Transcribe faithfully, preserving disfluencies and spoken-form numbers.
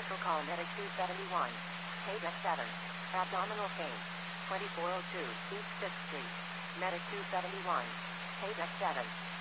Commercial call Medic two seventy-one. Page F seven. Abdominal pain. twenty-four oh two East fifth Street. Medic two seventy-one. Page F seven.